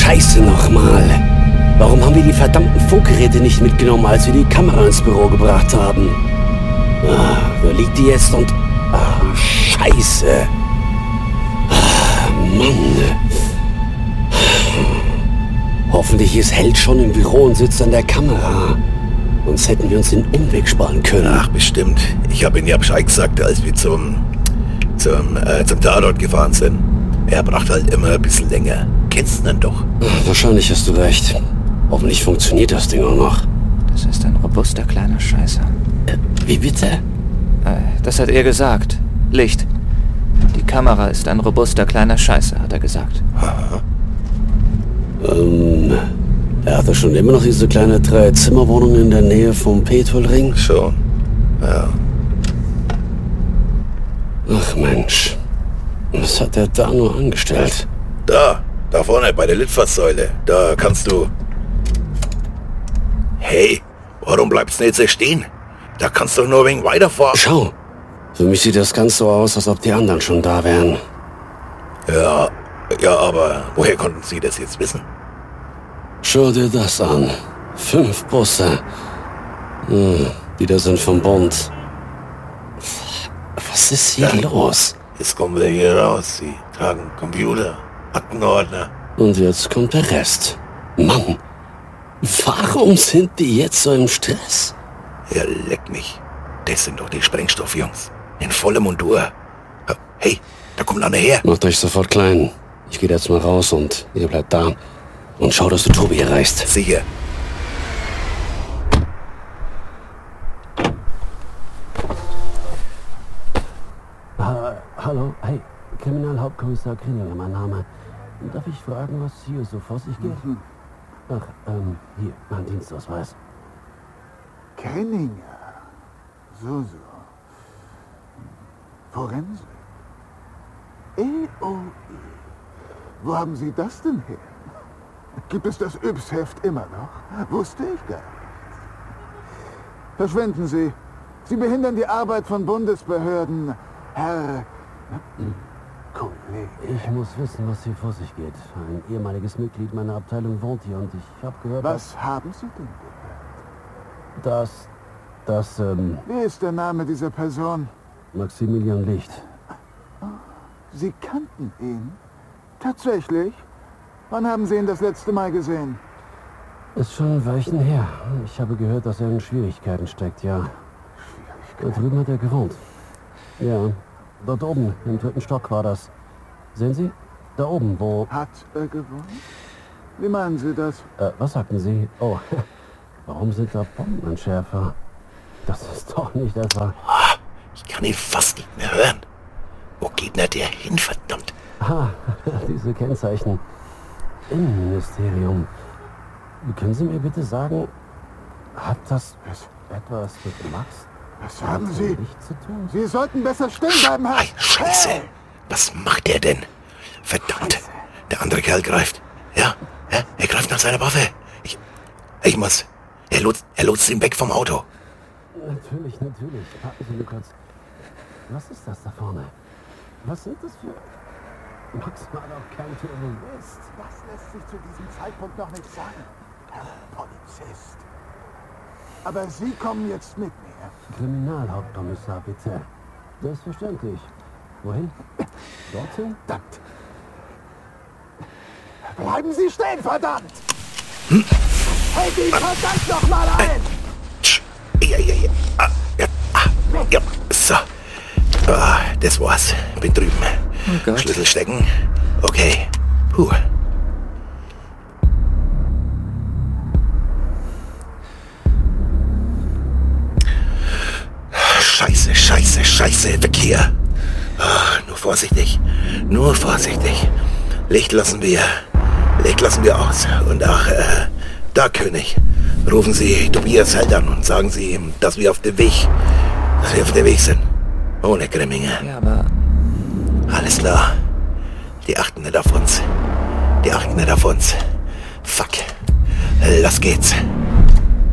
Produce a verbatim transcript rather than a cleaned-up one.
Scheiße nochmal. Warum haben wir die verdammten Funkgeräte nicht mitgenommen, als wir die Kamera ins Büro gebracht haben? Ah, da liegt die jetzt und... Ah, Scheiße. Ah, Mann. Hoffentlich ist Held schon im Büro und sitzt an der Kamera. Sonst hätten wir uns den Umweg sparen können. Ach, bestimmt. Ich habe ihm ja Bescheid gesagt, als wir zum... zum, äh, zum Tatort gefahren sind. Er braucht halt immer ein bisschen länger. Kennst du ihn doch. Ach, wahrscheinlich hast du recht. Hoffentlich funktioniert das Ding auch noch. Das ist ein robuster kleiner Scheißer. Äh, wie bitte? Äh, das hat er gesagt. Licht. Die Kamera ist ein robuster kleiner Scheißer, hat er gesagt. Aha. Ähm, er hatte schon immer noch diese kleine Drei-Zimmer-Wohnung in der Nähe vom Petrolring? Schon. Ja. Ach Mensch. Was hat er da nur angestellt? Da, da vorne bei der Litfaßsäule. Da kannst du... Hey, warum bleibst du jetzt hier stehen? Da kannst du doch nur ein wenig weiterfahren. Schau, für mich sieht das ganz so aus, als ob die anderen schon da wären. Ja, ja, aber woher konnten Sie das jetzt wissen? Schau dir das an. Fünf Busse. Hm, die da sind vom Bund. Was ist hier ja los? Jetzt kommen wir hier raus. Sie tragen Computer, Aktenordner. Und jetzt kommt der Rest. Mann, warum sind die jetzt so im Stress? Ja, leck mich. Das sind doch die Sprengstoffjungs. In voller Montur. Hey, da kommt einer her. Macht euch sofort klein. Ich gehe jetzt mal raus und ihr bleibt da. Und schau, dass du Tobi erreichst. Sicher. Ha Hallo, hey, Kriminalhauptkommissar Krinninger, mein Name. Darf ich fragen, was hier so vor sich geht? Mhm. Ach, ähm, hier, mein Dienstausweis. Krinninger. So, so. Forensik. E O E. Wo haben Sie das denn her? Gibt es das Yps-Heft immer noch? Wusste ich gar nicht. Verschwinden Sie. Sie behindern die Arbeit von Bundesbehörden, Herr... Kollege. Ich muss wissen, was hier vor sich geht. Ein ehemaliges Mitglied meiner Abteilung wohnt hier und ich habe gehört... Was haben Sie denn gehört? Das... das, ähm... Wie ist der Name dieser Person? Maximilian Licht. Sie kannten ihn? Tatsächlich? Wann haben Sie ihn das letzte Mal gesehen? Ist schon ein Weilchen her. Ich habe gehört, dass er in Schwierigkeiten steckt, ja. Da drüben hat er gewohnt. Ja, dort oben, im dritten Stock war das. Sehen Sie? Da oben, wo... Hat er gewohnt? Wie meinen Sie das? Äh, was sagten Sie? Oh, warum sind da Bombenentschärfer? Das ist doch nicht etwa... Oh, ich kann ihn fast nicht mehr hören. Wo geht denn der hin, verdammt? Ah, diese Kennzeichen. Innenministerium. Können Sie mir bitte sagen, hat das etwas mit Max? Was haben Sie? Licht zu tun? Sie sollten besser stehen bleiben, Herr. Ei, Scheiße. Was macht er denn? Verdammt. Scheiße. Der andere Kerl greift. Ja, ja, er greift nach seiner Waffe. Ich, ich muss. Er lotst, er lotst ihn weg vom Auto. Natürlich, natürlich. Warten Sie nur kurz. Was ist das da vorne? Was sind das für... Max war doch kein Terrorist. Das lässt sich zu diesem Zeitpunkt noch nicht sagen, Herr Polizist. Aber Sie kommen jetzt mit mir. Kriminalhauptkommissar, bitte. Selbstverständlich. Wohin? Dorthin? Verdammt. Bleiben Sie stehen, verdammt! Hm? Halt ihn verdammt noch mal ein! Ja, ja, ja. Ah, ja, ah, ja. So. Ah, das war's. Bin drüben. Oh Gott. Schlüssel stecken. Okay. Puh. Scheiße, scheiße, scheiße. Weg hier. Ah, nur vorsichtig. Nur vorsichtig. Licht lassen wir. Licht lassen wir aus. Und ach, äh, da, König. Rufen Sie Tobias Held an und sagen Sie ihm, dass wir auf dem Weg, dass wir auf dem Weg sind. Ohne Grimminger. Ja, aber... Alles klar. Die achten nicht auf uns. Die achten nicht auf uns. Fuck. Los geht's.